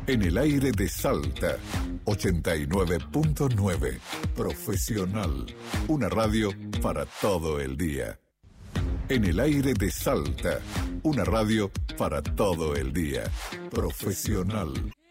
En el aire de Salta, 89.9. Profesional. Una radio para todo el día. En el aire de Salta, una radio para todo el día. Profesional.